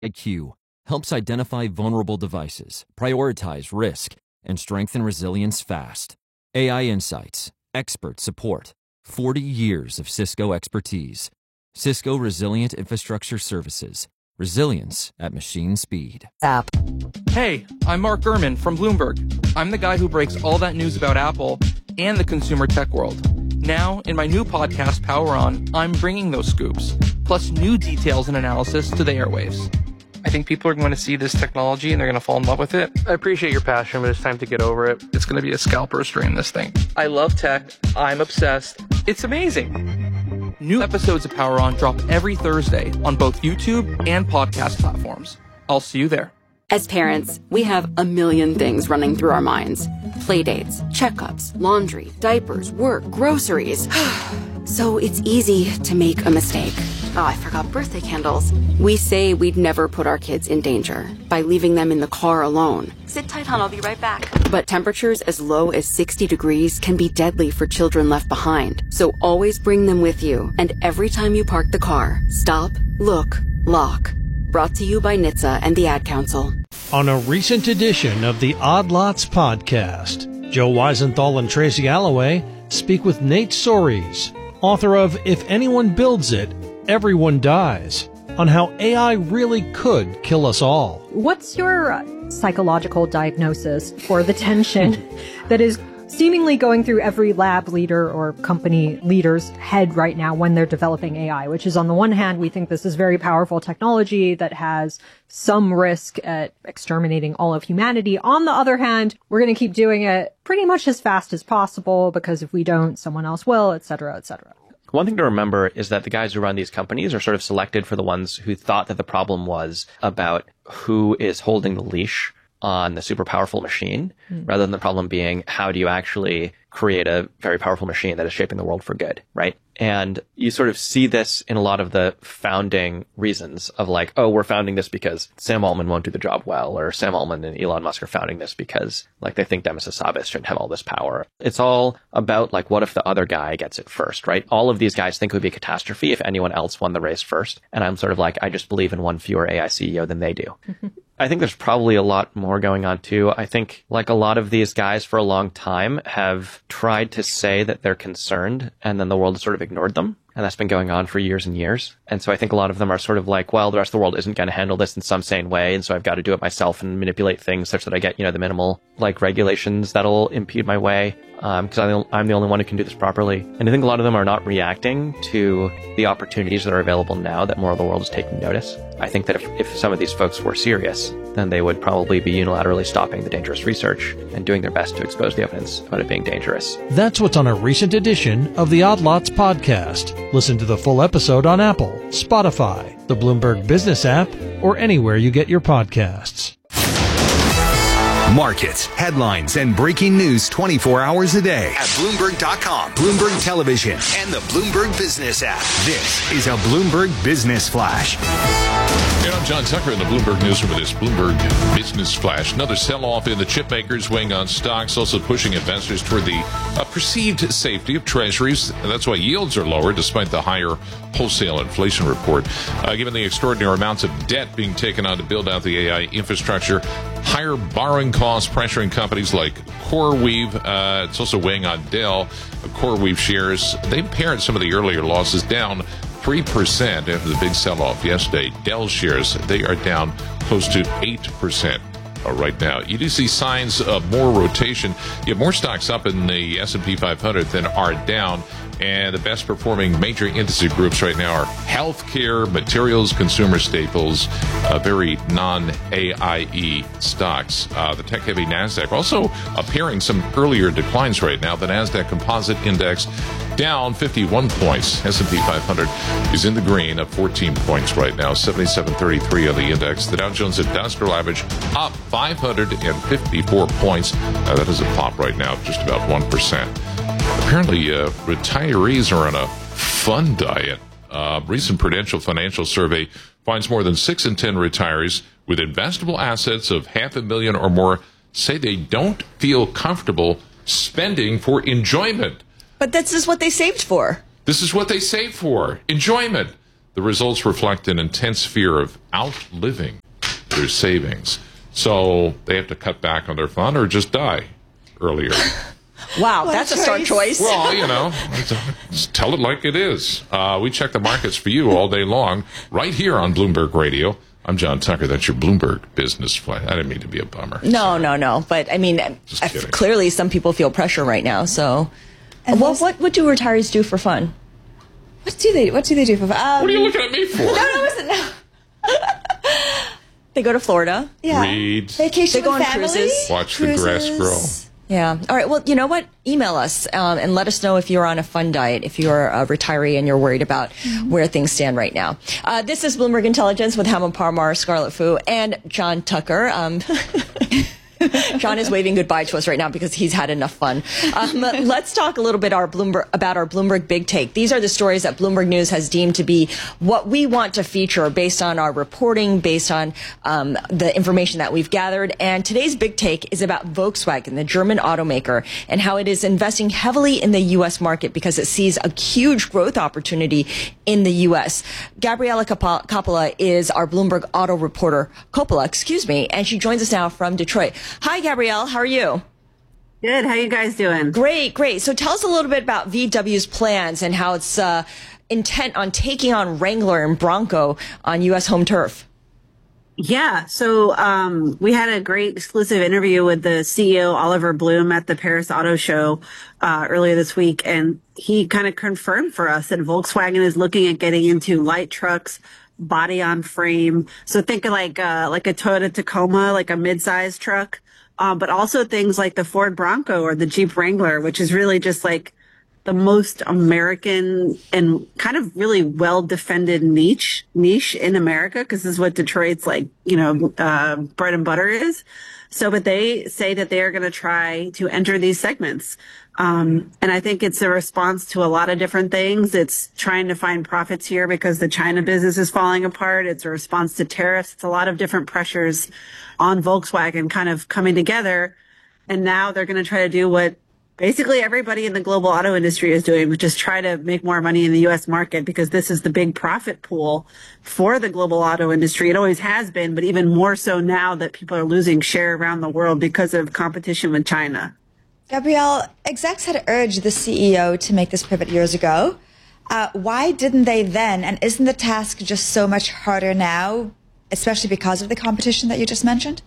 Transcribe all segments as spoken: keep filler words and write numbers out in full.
I Q helps identify vulnerable devices, prioritize risk, and strengthen resilience fast. A I Insights, expert support, forty years of Cisco expertise. Cisco Resilient Infrastructure Services. Resilience at machine speed. App. Hey, I'm Mark Gurman from Bloomberg. I'm the guy who breaks all that news about Apple and the consumer tech world. Now, in my new podcast, Power On, I'm bringing those scoops, plus new details and analysis to the airwaves. I think people are going to see this technology and they're going to fall in love with it. I appreciate your passion, but it's time to get over it. It's going to be a scalper strain, this thing. I love tech. I'm obsessed. It's amazing. New episodes of Power On drop every Thursday on both YouTube and podcast platforms. I'll see you there. As parents, we have a million things running through our minds. Playdates, checkups, laundry, diapers, work, groceries. So it's easy to make a mistake. Oh, I forgot birthday candles. We say we'd never put our kids in danger by leaving them in the car alone. Sit tight, hon, I'll be right back. But temperatures as low as sixty degrees can be deadly for children left behind. So always bring them with you. And every time you park the car, stop, look, lock. Brought to you by N H T S A and the Ad Council. On a recent edition of the Odd Lots podcast, Joe Weisenthal and Tracy Alloway speak with Nate Soares, author of If Anyone Builds It, Everyone Dies, on how A I really could kill us all. What's your uh, psychological diagnosis for the tension that is seemingly going through every lab leader or company leader's head right now when they're developing A I, which is, on the one hand, we think this is very powerful technology that has some risk at exterminating all of humanity. On the other hand, we're going to keep doing it pretty much as fast as possible because if we don't, someone else will, et cetera, et cetera. One thing to remember is that the guys who run these companies are sort of selected for the ones who thought that the problem was about who is holding the leash on the super powerful machine, mm. rather than the problem being how do you actually create a very powerful machine that is shaping the world for good, right? And you sort of see this in a lot of the founding reasons of like, oh, we're founding this because Sam Altman won't do the job well, or Sam Altman and Elon Musk are founding this because like they think Demis Hassabis shouldn't have all this power. It's all about like, what if the other guy gets it first, right? All of these guys think it would be a catastrophe if anyone else won the race first. And I'm sort of like, I just believe in one fewer A I C E O than they do. I think there's probably a lot more going on too. I think like a lot of these guys for a long time have tried to say that they're concerned and then the world has sort of ignored them. And that's been going on for years and years. And so I think a lot of them are sort of like, well, the rest of the world isn't going to handle this in some sane way. And so I've got to do it myself and manipulate things such that I get, you know, the minimal like regulations that'll impede my way. Um, cause I'm, I'm the only one who can do this properly. And I think a lot of them are not reacting to the opportunities that are available now that more of the world is taking notice. I think that if, if some of these folks were serious, then they would probably be unilaterally stopping the dangerous research and doing their best to expose the evidence about it being dangerous. That's what's on a recent edition of the Odd Lots podcast. Listen to the full episode on Apple, Spotify, the Bloomberg Business app, or anywhere you get your podcasts. Markets, headlines, and breaking news twenty-four hours a day at Bloomberg dot com, Bloomberg Television, and the Bloomberg Business app. This is a Bloomberg Business Flash. And I'm John Tucker in the Bloomberg Newsroom with this Bloomberg Business Flash. Another sell-off in the chip makers weighing on stocks, also pushing investors toward the uh, perceived safety of treasuries. And that's why yields are lower despite the higher wholesale inflation report. Uh, given the extraordinary amounts of debt being taken on to build out the A I infrastructure, higher borrowing costs pressuring companies like CoreWeave. Uh, it's also weighing on Dell. CoreWeave shares, they pared some of the earlier losses down three percent after the big sell-off yesterday. Dell shares, they are down close to eight percent right now. You do see signs of more rotation. You have more stocks up in the S and P five hundred than are down. And the best performing major industry groups right now are healthcare, materials, consumer staples, uh, very non-A I E stocks. Uh, the tech-heavy NASDAQ also appearing some earlier declines right now. The NASDAQ Composite Index down fifty-one points. S and P five hundred is in the green, up fourteen points right now, seventy-seven thirty-three on the index. The Dow Jones Industrial Average up five hundred fifty-four points. Uh, that is a pop right now, just about one percent. Apparently, uh, retirees are on a fun diet. Uh, recent Prudential Financial Survey finds more than six in ten retirees with investable assets of half a million or more say they don't feel comfortable spending for enjoyment. But this is what they saved for. This is what they saved for, enjoyment. The results reflect an intense fear of outliving their savings. So they have to cut back on their fund or just die earlier. Wow, that's a smart choice. Well, you know, just tell it like it is. Uh, we check the markets for you all day long, right here on Bloomberg Radio. I'm John Tucker. That's your Bloomberg Business Flash. I didn't mean to be a bummer. No, Sorry. no, no. But, I mean, I, clearly some people feel pressure right now. So, and what, what what do retirees do for fun? What do they What do they do for fun? Um, what are you looking at me for? No, no, listen, no. They go to Florida. Yeah. Read. Vacation They go with on family. cruises. Watch Cruises. the grass grow. Yeah. All right. Well, you know what? Email us um, and let us know if you're on a fun diet, if you're a retiree and you're worried about mm-hmm. where things stand right now. Uh, this is Bloomberg Intelligence with Hamel Parmar, Scarlet Fu, and John Tucker. Um, John is waving goodbye to us right now because he's had enough fun. Um, let's talk a little bit our Bloomberg, about our Bloomberg Big Take. These are the stories that Bloomberg News has deemed to be what we want to feature based on our reporting, based on um, the information that we've gathered. And today's Big Take is about Volkswagen, the German automaker, and how it is investing heavily in the U S market because it sees a huge growth opportunity in the U S. Gabriella Coppola is our Bloomberg auto reporter, Coppola, excuse me, and she joins us now from Detroit. Hi, Gabrielle. How are you? Good. How you guys doing? Great, great. So tell us a little bit about V W's plans and how it's uh, intent on taking on Wrangler and Bronco on U S home turf. Yeah. So um, we had a great exclusive interview with the C E O, Oliver Bloom, at the Paris Auto Show uh, earlier this week. And he kind of confirmed for us that Volkswagen is looking at getting into light trucks, body on frame. So think of like uh, like a Toyota Tacoma, like a mid-sized truck, um, but also things like the Ford Bronco or the Jeep Wrangler, which is really just like the most American and kind of really well-defended niche niche in America, because this is what Detroit's like, you know, uh, bread and butter is. So, but they say that they are going to try to enter these segments. Um, and I think it's a response to a lot of different things. It's trying to find profits here because the China business is falling apart. It's a response to tariffs. It's a lot of different pressures on Volkswagen kind of coming together. And now they're going to try to do what basically everybody in the global auto industry is doing, which is try to make more money in the U S market, because this is the big profit pool for the global auto industry. It always has been, but even more so now that people are losing share around the world because of competition with China. Gabrielle, execs had urged the C E O to make this pivot years ago. Uh, why didn't they then? And isn't the task just so much harder now, especially because of the competition that you just mentioned?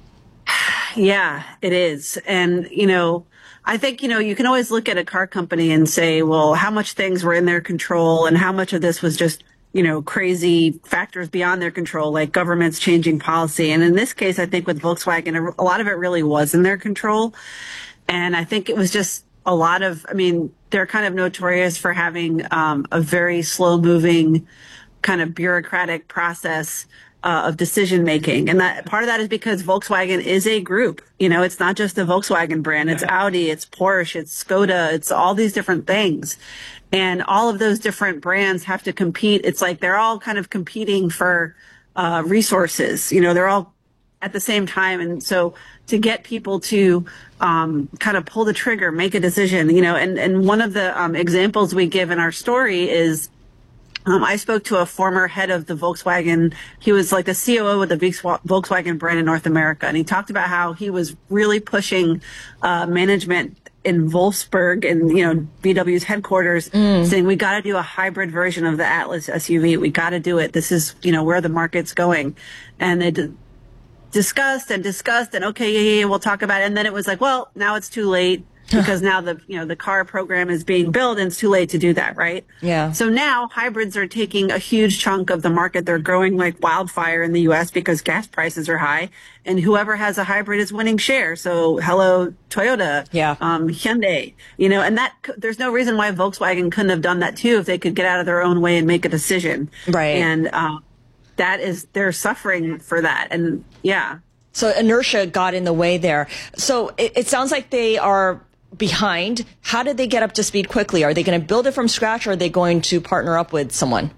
Yeah, it is. And, you know, I think, you know, you can always look at a car company and say, well, how much things were in their control and how much of this was just, you know, crazy factors beyond their control, like governments changing policy. And in this case, I think with Volkswagen, a lot of it really was in their control. And I think it was just a lot of, I mean, they're kind of notorious for having um, a very slow moving kind of bureaucratic process Uh, of decision making. And that part of that is because Volkswagen is a group. You know, it's not just the Volkswagen brand. It's Audi, it's Porsche, it's Skoda, it's all these different things. And all of those different brands have to compete. It's like they're all kind of competing for uh, resources. You know, they're all at the same time. And so to get people to um, kind of pull the trigger, make a decision, you know, and, and one of the um, examples we give in our story is Um, I spoke to a former head of the Volkswagen. He was like the C O O of the Volkswagen brand in North America. And he talked about how he was really pushing uh, management in Wolfsburg and, you know, V W's headquarters, mm. saying, we got to do a hybrid version of the Atlas S U V. We got to do it. This is, you know, where the market's going. And they d- discussed and discussed and, okay, yeah, yeah, we'll talk about it. And then it was like, well, now it's too late. Because now the, you know, the car program is being built and it's too late to do that, right? Yeah. So now hybrids are taking a huge chunk of the market. They're growing like wildfire in the U S because gas prices are high, and whoever has a hybrid is winning share. So hello, Toyota, yeah, um, Hyundai, you know, and that there's no reason why Volkswagen couldn't have done that too if they could get out of their own way and make a decision. Right. And um, that is, they're suffering for that. And yeah. So inertia got in the way there. So it, it sounds like they are behind. How did they get up to speed quickly? Are they going to build it from scratch, or are they going to partner up with someone?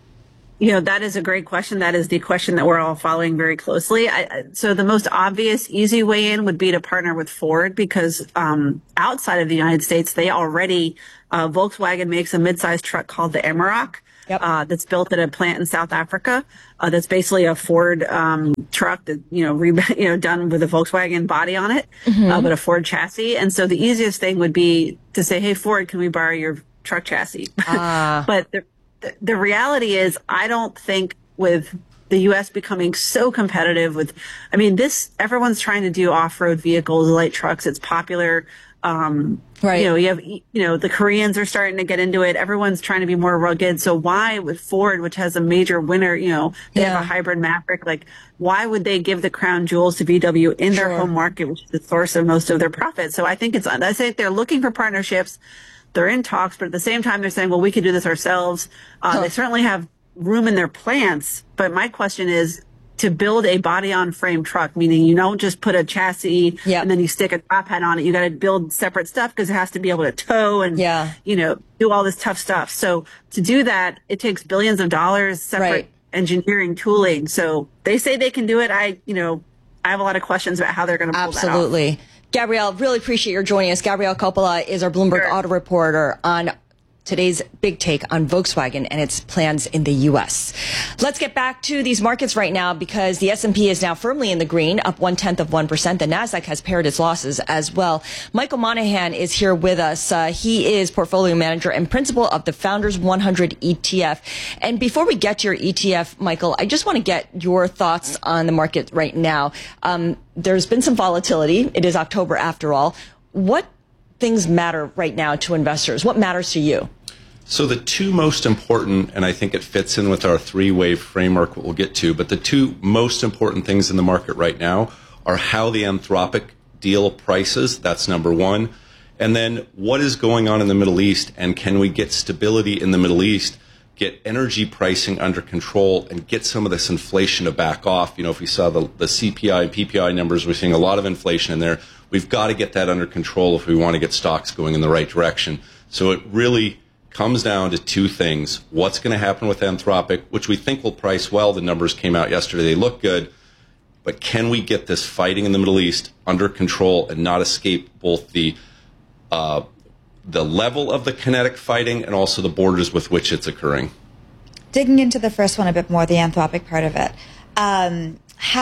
You know, that is a great question. That is the question that we're all following very closely. I, so the most obvious, easy way in would be to partner with Ford, because um, outside of the United States, they already, uh, Volkswagen makes a mid-sized truck called the Amarok. Yep. uh, that's built at a plant in South Africa. Uh, that's basically a Ford um, truck that you know, re- you know, done with a Volkswagen body on it, mm-hmm. uh, but a Ford chassis. And so the easiest thing would be to say, "Hey, Ford, can we borrow your truck chassis?" Uh. But the, the the reality is, I don't think with the U S becoming so competitive with, I mean, this, everyone's trying to do off-road vehicles, light trucks. It's popular. Um, right. You know, you have, you know, the Koreans are starting to get into it. Everyone's trying to be more rugged. So why with Ford, which has a major winner, you know, they yeah. have a hybrid Maverick, like why would they give the crown jewels to V W in sure. their home market, which is the source of most of their profit? So I think it's, I say they're looking for partnerships. They're in talks, but at the same time, they're saying, well, we could do this ourselves. Uh, huh. They certainly have room in their plants, but my question is to build a body on frame truck, meaning you don't just put a chassis yep. and then you stick a top hat on it. You got to build separate stuff because it has to be able to tow and yeah. you know, do all this tough stuff. So to do that, it takes billions of dollars, separate right. engineering tooling. So they say they can do it. I, you know, I have a lot of questions about how they're going to pull Absolutely. that off. Gabrielle, really appreciate your joining us. Gabrielle Coppola is our Bloomberg sure. Auto reporter on today's big take on Volkswagen and its plans in the U S. Let's get back to these markets right now because the S and P is now firmly in the green, up one-tenth of one percent. The NASDAQ has pared its losses as well. Michael Monahan is here with us. Uh, he is portfolio manager and principal of the Founders one hundred E T F. And before we get to your E T F, Michael, I just want to get your thoughts on the market right now. Um, there's been some volatility. It is October after all. What things matter right now to investors? What matters to you? So the two most important, and I think it fits in with our three-wave framework, what we'll get to, but the two most important things in the market right now are how the Anthropic deal prices, that's number one, and then what is going on in the Middle East, and can we get stability in the Middle East, get energy pricing under control, and get some of this inflation to back off. You know, if we saw the, the C P I and P P I numbers, we're seeing a lot of inflation in there. We've got to get that under control if we want to get stocks going in the right direction. So it really comes down to two things. What's going to happen with Anthropic, which we think will price well. The numbers came out yesterday. They look good. But can we get this fighting in the Middle East under control and not escape both the uh, the level of the kinetic fighting and also the borders with which it's occurring? Digging into the first one a bit more, the Anthropic part of it. Um,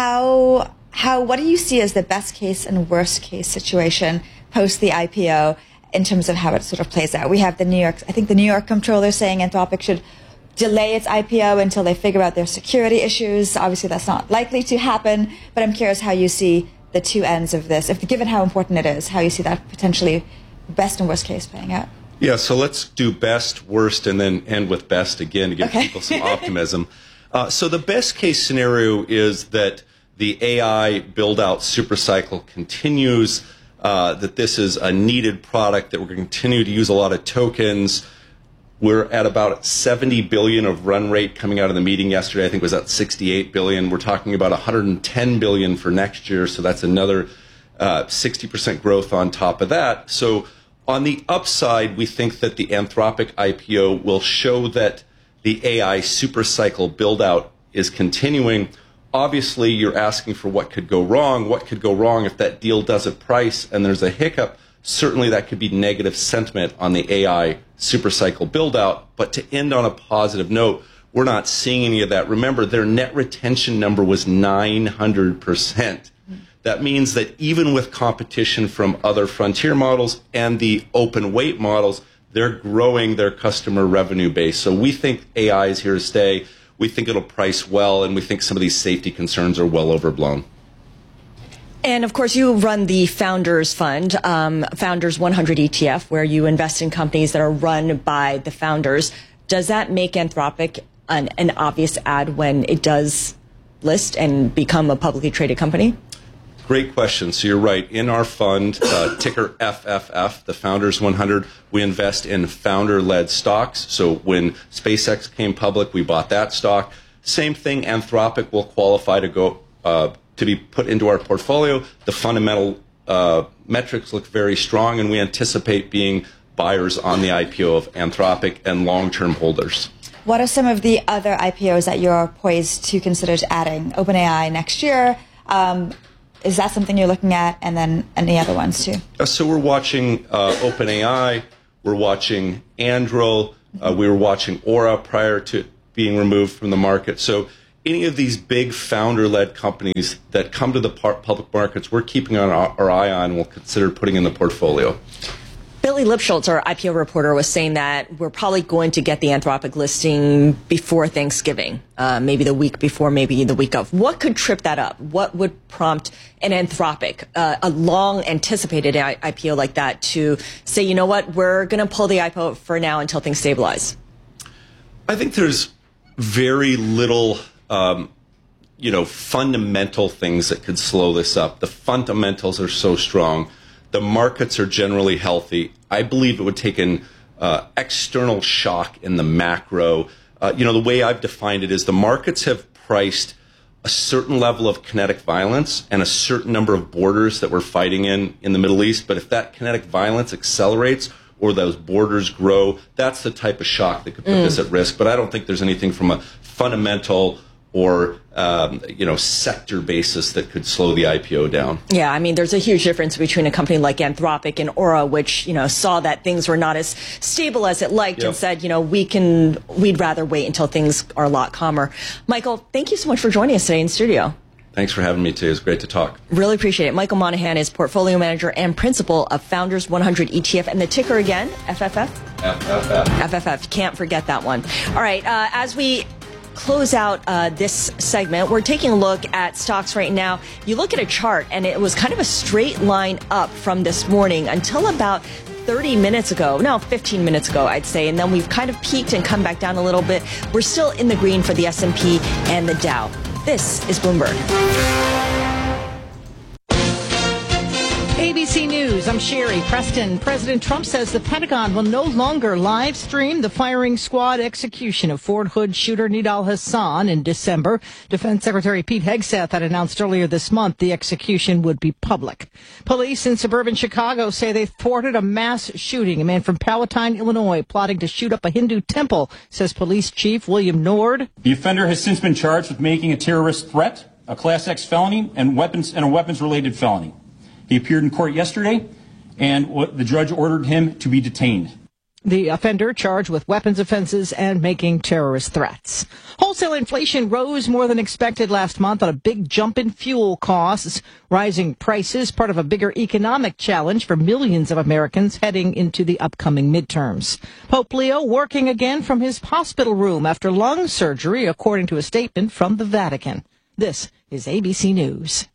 how, how, what do you see as the best case and worst case situation post the I P O? In terms of how it sort of plays out? We have the New York, I think the New York comptroller saying Anthropic should delay its I P O until they figure out their security issues. Obviously, that's not likely to happen, but I'm curious how you see the two ends of this, if given how important it is, how you see that potentially best and worst case playing out. Yeah, so let's do best, worst, and then end with best again to give okay. people some optimism. Uh, so the best case scenario is that the A I build-out supercycle continues, Uh, that this is a needed product, that we're going to continue to use a lot of tokens. We're at about seventy billion of run rate coming out of the meeting yesterday. I think it was at sixty-eight billion. We're talking about one hundred ten billion for next year, so that's another uh, sixty percent growth on top of that. So on the upside, we think that the Anthropic I P O will show that the A I supercycle build-out is continuing. Obviously, you're asking for what could go wrong. What could go wrong if that deal doesn't price and there's a hiccup? Certainly, that could be negative sentiment on the A I supercycle build-out. But to end on a positive note, we're not seeing any of that. Remember, their net retention number was nine hundred percent. That means that even with competition from other frontier models and the open weight models, they're growing their customer revenue base. So we think A I is here to stay. We think it'll price well, and we think some of these safety concerns are well overblown. And, of course, you run the Founders Fund, um, Founders one hundred E T F, where you invest in companies that are run by the founders. Does that make Anthropic an, an obvious ad when it does list and become a publicly traded company? Great question. So you're right. In our fund, uh, ticker F F F, the Founders one hundred, we invest in founder-led stocks. So when SpaceX came public, we bought that stock. Same thing, Anthropic will qualify to go uh, to be put into our portfolio. The fundamental uh, metrics look very strong, and we anticipate being buyers on the I P O of Anthropic and long-term holders. What are some of the other I P Os that you're poised to consider adding? OpenAI next year. Um, Is that something you're looking at? And then any other ones too? Uh, so we're watching uh, OpenAI. We're watching Anduril. Uh, we were watching Aura prior to being removed from the market. So any of these big founder-led companies that come to the par- public markets, we're keeping our, our eye on and we'll consider putting in the portfolio. Billy Lipschultz, our I P O reporter, was saying that we're probably going to get the Anthropic listing before Thanksgiving, uh, maybe the week before, maybe the week of. What could trip that up? What would prompt an Anthropic, uh, a long anticipated I- IPO like that, to say, you know what, we're going to pull the I P O for now until things stabilize? I think there's very little, um, you know, fundamental things that could slow this up. The fundamentals are so strong. The markets are generally healthy. I believe it would take an uh, external shock in the macro. Uh, you know, the way I've defined it is the markets have priced a certain level of kinetic violence and a certain number of borders that we're fighting in in the Middle East. But if that kinetic violence accelerates or those borders grow, that's the type of shock that could put mm. this at risk. But I don't think there's anything from a fundamental or um, you know, sector basis that could slow the I P O down. Yeah, I mean, there's a huge difference between a company like Anthropic and Aura, which, you know, saw that things were not as stable as it liked yep. and said, you know, we can, we'd rather wait until things are a lot calmer. Michael, thank you so much for joining us today in studio. Thanks for having me today. It was great to talk. Really appreciate it. Michael Monahan is portfolio manager and principal of Founders one hundred E T F, and the ticker again, F F F? F F F. F F F. Can't forget that one. All right, uh, as we close out uh, this segment, we're taking a look at stocks right now. You look at a chart, and it was kind of a straight line up from this morning until about thirty minutes ago, no, fifteen minutes ago, I'd say. And then we've kind of peaked and come back down a little bit. We're still in the green for the S and P and the Dow. This is Bloomberg. A B C News, I'm Sherry Preston. President Trump says the Pentagon will no longer live stream the firing squad execution of Fort Hood shooter Nidal Hasan in December. Defense Secretary Pete Hegseth had announced earlier this month the execution would be public. Police in suburban Chicago say they thwarted a mass shooting. A man from Palatine, Illinois, plotting to shoot up a Hindu temple, says Police Chief William Nord. The offender has since been charged with making a terrorist threat, a Class X felony, and weapons and a weapons-related felony. He appeared in court yesterday, and the judge ordered him to be detained. The offender charged with weapons offenses and making terrorist threats. Wholesale inflation rose more than expected last month on a big jump in fuel costs. Rising prices, part of a bigger economic challenge for millions of Americans heading into the upcoming midterms. Pope Leo working again from his hospital room after lung surgery, according to a statement from the Vatican. This is A B C News.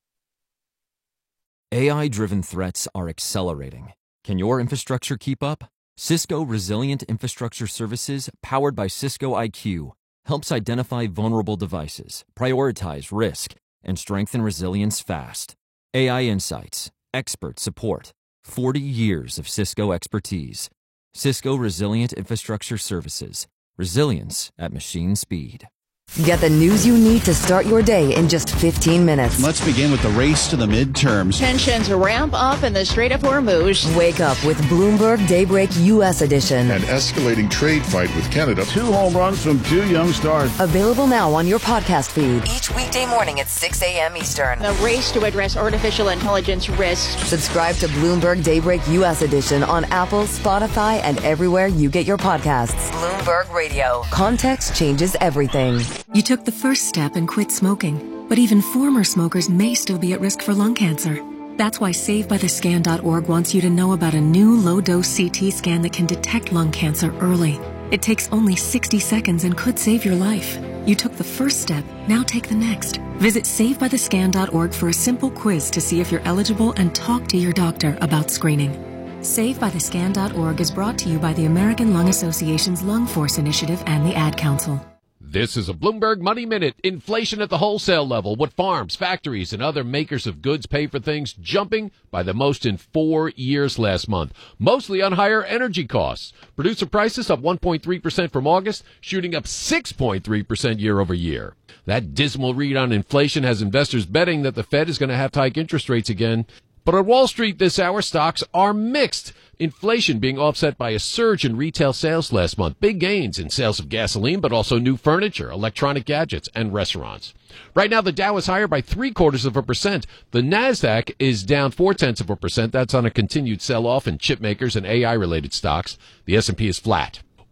A I-driven threats are accelerating. Can your infrastructure keep up? Cisco Resilient Infrastructure Services, powered by Cisco I Q, helps identify vulnerable devices, prioritize risk, and strengthen resilience fast. A I insights, expert support, forty years of Cisco expertise. Cisco Resilient Infrastructure Services, resilience at machine speed. Get the news you need to start your day in just fifteen minutes. Let's begin with the race to the midterms. Tensions ramp up in the Strait of Hormuz. Wake up with Bloomberg Daybreak U S Edition. An escalating trade fight with Canada. Two home runs from two young stars. Available now on your podcast feed. Each weekday morning at six a.m. Eastern. The race to address artificial intelligence risks. Subscribe to Bloomberg Daybreak U S Edition on Apple, Spotify, and everywhere you get your podcasts. Bloomberg Radio. Context changes everything. You took the first step and quit smoking, but even former smokers may still be at risk for lung cancer. That's why Save By The Scan dot org wants you to know about a new low-dose C T scan that can detect lung cancer early. It takes only sixty seconds and could save your life. You took the first step, now take the next. Visit Save By The Scan dot org for a simple quiz to see if you're eligible and talk to your doctor about screening. Save By The Scan dot org is brought to you by the American Lung Association's Lung Force Initiative and the Ad Council. This is a Bloomberg Money Minute. Inflation at the wholesale level. What farms, factories, and other makers of goods pay for things jumping by the most in four years last month, mostly on higher energy costs. Producer prices up one point three percent from August, shooting up six point three percent year over year. That dismal read on inflation has investors betting that the Fed is going to have to hike interest rates again. But on Wall Street this hour, stocks are mixed. Inflation being offset by a surge in retail sales last month. Big gains in sales of gasoline, but also new furniture, electronic gadgets, and restaurants. Right now, the Dow is higher by three quarters of a percent. The NASDAQ is down four tenths of a percent. That's on a continued sell-off in chip makers and A I-related stocks. The S and P is flat.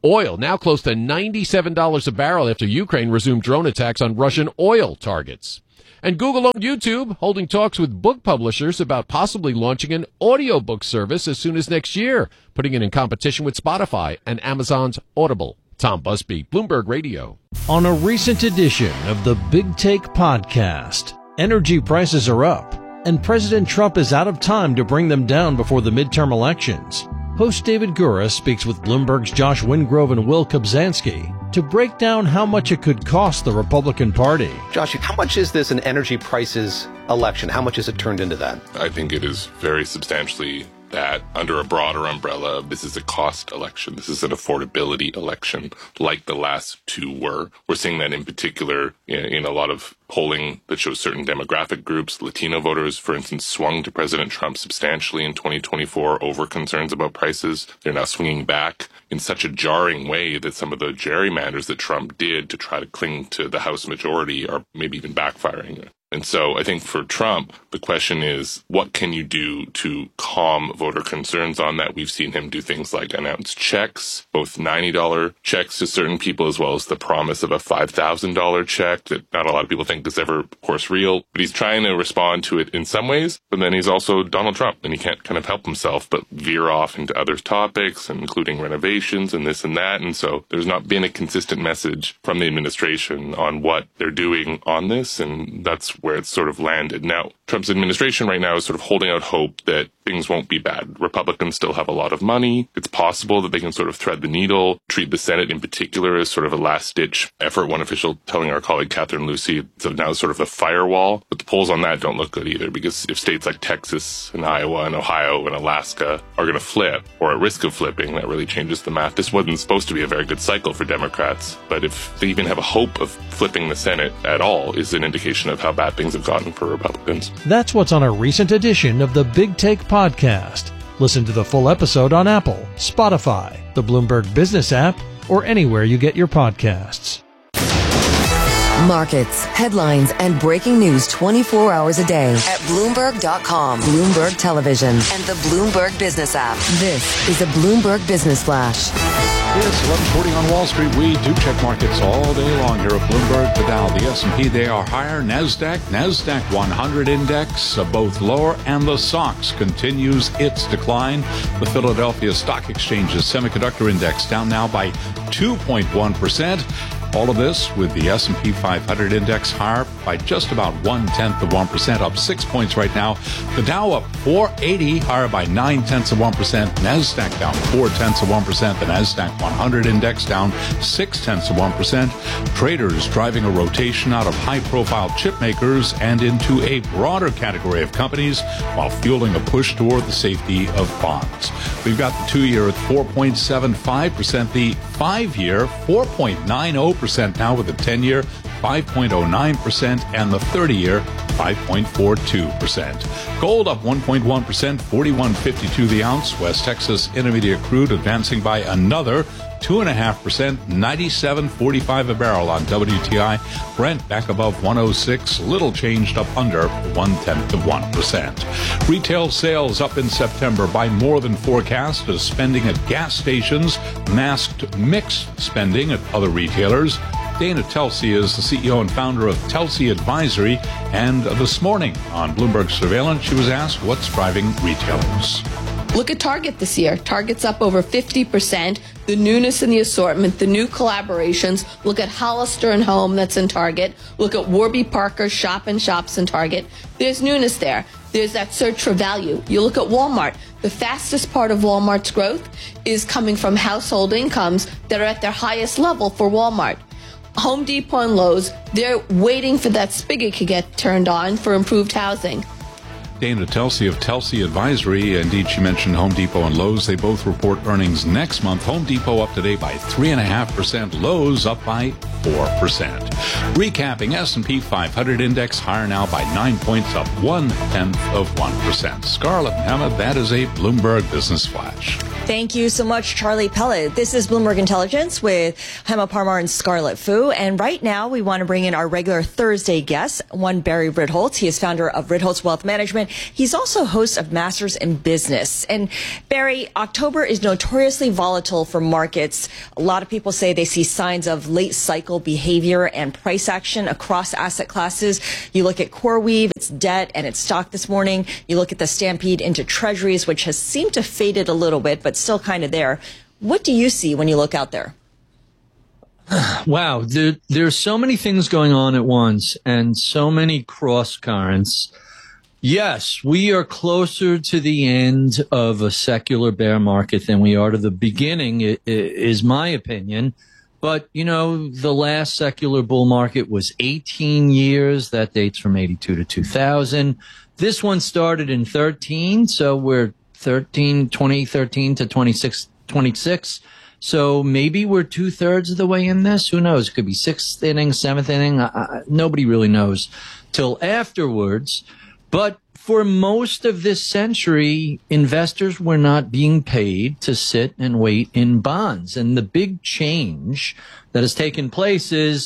Oil now close to ninety-seven dollars a barrel after Ukraine resumed drone attacks on Russian oil targets. And Google owned YouTube, holding talks with book publishers about possibly launching an audiobook service as soon as next year, putting it in competition with Spotify and Amazon's Audible. Tom Busby, Bloomberg Radio. On a recent edition of the Big Take podcast, energy prices are up, and President Trump is out of time to bring them down before the midterm elections. Host David Gura speaks with Bloomberg's Josh Wingrove and Will Kobzanski to break down how much it could cost the Republican Party. Josh, how much is this an energy prices election? How much has it turned into that? I think it is very substantially that under a broader umbrella. This is a cost election. This is an affordability election like the last two were. We're seeing that in particular in, in a lot of polling that shows certain demographic groups. Latino voters, for instance, swung to President Trump substantially in twenty twenty-four over concerns about prices. They're now swinging back in such a jarring way that some of the gerrymanders that Trump did to try to cling to the House majority are maybe even backfiring. And so I think for Trump, the question is, what can you do to calm voter concerns on that? We've seen him do things like announce checks, both ninety dollars checks to certain people, as well as the promise of a five thousand dollars check that not a lot of people think is ever, of course, real. But he's trying to respond to it in some ways, but then he's also Donald Trump, and he can't kind of help himself but veer off into other topics, including renovations and this and that. And so there's not been a consistent message from the administration on what they're doing on this, and that's where it's sort of landed. Now, Trump's administration right now is sort of holding out hope that things won't be bad. Republicans still have a lot of money. It's possible that they can sort of thread the needle, treat the Senate in particular as sort of a last-ditch effort. One official telling our colleague Catherine Lucy it's now sort of a firewall. But the polls on that don't look good either, because if states like Texas and Iowa and Ohio and Alaska are going to flip, or at risk of flipping, that really changes the math. This wasn't supposed to be a very good cycle for Democrats, but if they even have a hope of flipping the Senate at all is an indication of how bad things have gotten for Republicans. That's what's on a recent edition of the Big Take podcast. Listen to the full episode on Apple, Spotify, the Bloomberg Business app, or anywhere you get your podcasts. Markets, headlines, and breaking news twenty-four hours a day at Bloomberg dot com, Bloomberg Television, and the Bloomberg Business app. This is a Bloomberg Business Flash. It's eleven forty on Wall Street. We do check markets all day long here at Bloomberg. The Dow, the S and P, they are higher. NASDAQ, NASDAQ one hundred index, uh, both lower. And the S O X continues its decline. The Philadelphia Stock Exchange's semiconductor index down now by two point one percent. All of this with the S and P five hundred index higher by just about one-tenth of one percent, up six points right now. The Dow up four eighty, higher by nine-tenths of one percent. NASDAQ down four-tenths of one percent. The NASDAQ one hundred index down six-tenths of one percent. Traders driving a rotation out of high-profile chip makers and into a broader category of companies while fueling a push toward the safety of bonds. We've got the two-year at four point seven five percent, the five-year four point nine zero percent now, with the ten-year five point zero nine percent and the thirty-year five point four two percent. Gold up one point one percent, forty-one fifty-two the ounce. West Texas Intermediate crude advancing by another two point five percent, ninety-seven forty-five a barrel on W T I. Brent back above one oh six, little changed, up under one-tenth of one percent. Retail sales up in September by more than forecast as spending at gas stations masked mixed spending at other retailers. Dana Telsey is the C E O and founder of Telsey Advisory, and this morning on Bloomberg Surveillance, she was asked what's driving retailers. Look at Target this year. Target's up over fifty percent. The newness in the assortment, the new collaborations. Look at Hollister and Home that's in Target. Look at Warby Parker Shop and Shops in Target. There's newness there. There's that search for value. You look at Walmart. The fastest part of Walmart's growth is coming from household incomes that are at their highest level for Walmart. Home Depot and Lowe's, they're waiting for that spigot to get turned on for improved housing. Dana Telsey of Telsey Advisory. Indeed, she mentioned Home Depot and Lowe's. They both report earnings next month. Home Depot up today by three point five percent. Lowe's up by four percent. Recapping, S and P five hundred index higher now by nine points, up one-tenth of one percent. Scarlett and Emma, that is a Bloomberg Business Flash. Thank you so much, Charlie Pellet. This is Bloomberg Intelligence with Hema Parmar and Scarlett Fu. And right now, we want to bring in our regular Thursday guest, one Barry Ritholtz. He is founder of Ritholtz Wealth Management He's also host of Masters in Business. And Barry, October is notoriously volatile for markets. A lot of people say they see signs of late cycle behavior and price action across asset classes. You look at CoreWeave, its debt and its stock this morning. You look at the stampede into treasuries, which has seemed to faded a little bit, but still kind of there. What do you see when you look out there? Wow, there, there's so many things going on at once and so many cross currents. Yes, we are closer to the end of a secular bear market than we are to the beginning, is my opinion. But, you know, the last secular bull market was eighteen years. That dates from eighty-two to two thousand. This one started in thirteen, so we're thirteen, twenty thirteen to twenty-six, twenty-six. So maybe we're two-thirds of the way in this. Who knows? It could be sixth inning, seventh inning. Uh, nobody really knows till afterwards. But for most of this century, investors were not being paid to sit and wait in bonds. And the big change that has taken place is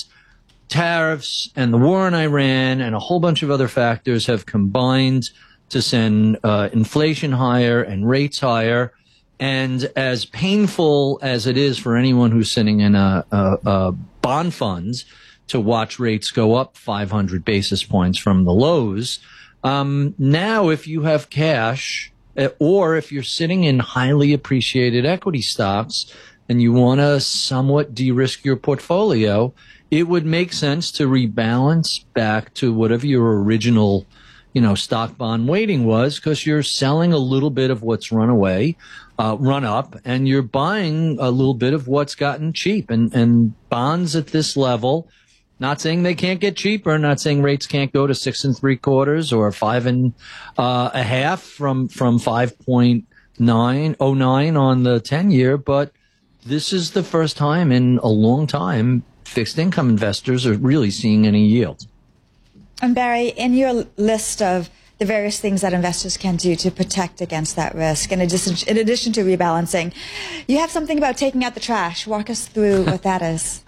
tariffs and the war in Iran and a whole bunch of other factors have combined to send uh, inflation higher and rates higher. And as painful as it is for anyone who's sitting in a, a, a bond funds to watch rates go up five hundred basis points from the lows, um, now if you have cash or if you're sitting in highly appreciated equity stocks and you want to somewhat de-risk your portfolio, it would make sense to rebalance back to whatever your original, you know, stock bond weighting was, because you're selling a little bit of what's run away. Uh, run up, and you're buying a little bit of what's gotten cheap. And, and bonds at this level, not saying they can't get cheaper, not saying rates can't go to six and three quarters or five and uh, a half from, from five point nine oh nine on the ten year, but this is the first time in a long time fixed income investors are really seeing any yield. And Barry, in your list of the various things that investors can do to protect against that risk, in addition, in addition to rebalancing, you have something about taking out the trash. Walk us through what that is.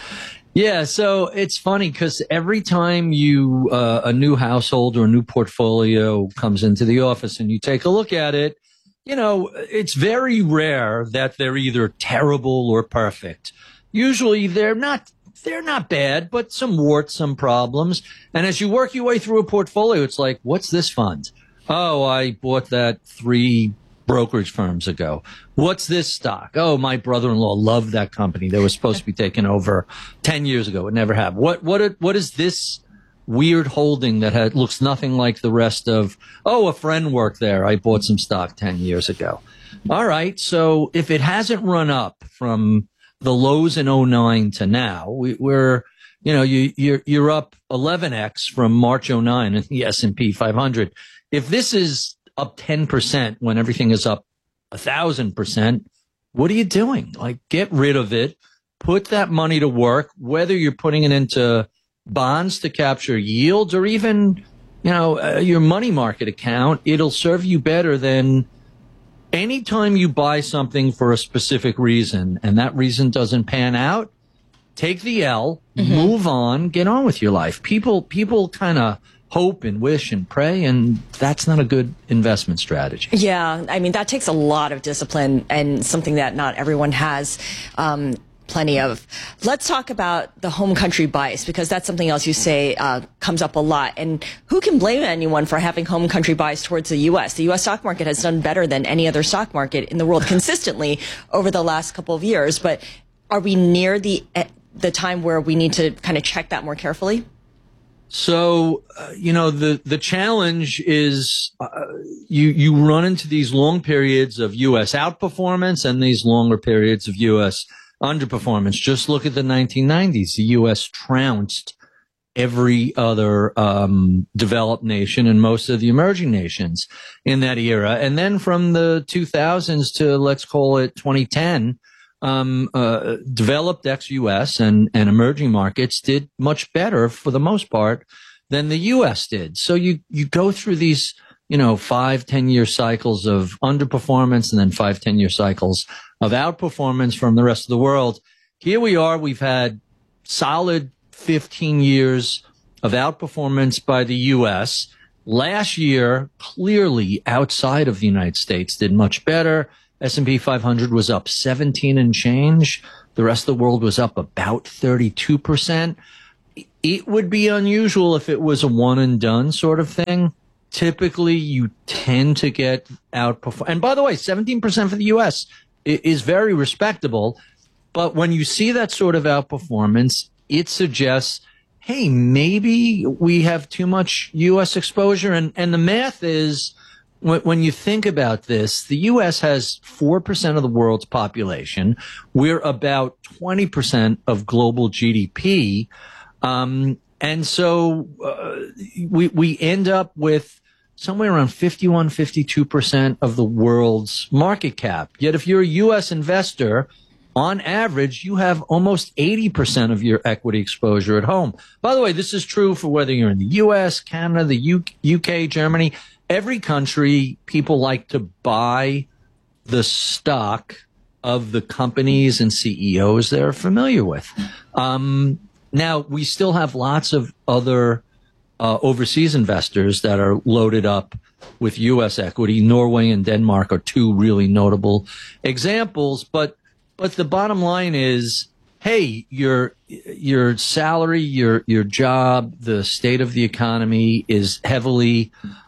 Yeah, so it's funny because every time you uh, a new household or a new portfolio comes into the office and you take a look at it, you know, it's very rare that they're either terrible or perfect. Usually they're not They're not bad, but some warts, some problems. And as you work your way through a portfolio, it's like, what's this fund? Oh, I bought that three brokerage firms ago. What's this stock? Oh, my brother-in-law loved that company. They were supposed to be taken over ten years ago. It never happened. What, what, what is this weird holding that had, looks nothing like the rest of, oh, a friend worked there. I bought some stock ten years ago. All right. So if it hasn't run up from the lows in oh nine to now, we, we're, you know, you, you're, you're up eleven x from March oh nine in the S and P five hundred. If this is up ten percent when everything is up a thousand percent, what are you doing? Like, get rid of it, put that money to work, whether you're putting it into bonds to capture yields or even, you know, uh, your money market account. It'll serve you better than anytime you buy something for a specific reason and that reason doesn't pan out, take the L, mm-hmm. move on, get on with your life. People, people kind of hope and wish and pray, and that's not a good investment strategy. Yeah, I mean, that takes a lot of discipline and something that not everyone has. Um, plenty of. Let's talk about the home country bias, because that's something else you say uh, comes up a lot. And who can blame anyone for having home country bias towards the U S? The U S stock market has done better than any other stock market in the world consistently over the last couple of years. But are we near the the time where we need to kind of check that more carefully? So, uh, you know, the, the challenge is uh, you, you run into these long periods of U S outperformance and these longer periods of U S underperformance. Just look at the nineteen nineties. The U S trounced every other um, developed nation and most of the emerging nations in that era. And then from the two thousands to, let's call it twenty ten, um, uh, developed ex-U S and, and emerging markets did much better for the most part than the U S did. So you, you go through these, you know, five, ten year cycles of underperformance and then five, ten year cycles of outperformance from the rest of the world. Here we are. We've had solid fifteen years of outperformance by the U S. Last year, clearly outside of the United States, did much better. S and P five hundred was up seventeen and change. The rest of the world was up about thirty-two percent. It would be unusual if it was a one and done sort of thing. Typically, you tend to get outperformed. And by the way, seventeen percent for the U S is very respectable. But when you see that sort of outperformance, it suggests, hey, maybe we have too much U S exposure. And, and the math is, when, when you think about this, the U S has four percent of the world's population. We're about twenty percent of global G D P. Um, and so uh, we, we end up with somewhere around fifty-one, fifty-two percent of the world's market cap. Yet if you're a U S investor, on average, you have almost eighty percent of your equity exposure at home. By the way, this is true for whether you're in the U S, Canada, the U- UK, Germany. Every country, people like to buy the stock of the companies and C E Os they're familiar with. Um, now, we still have lots of other uh, overseas investors that are loaded up with U S equity. Norway and Denmark are two really notable examples, but But the bottom line is, hey, your your salary, your your job, the state of the economy is heavily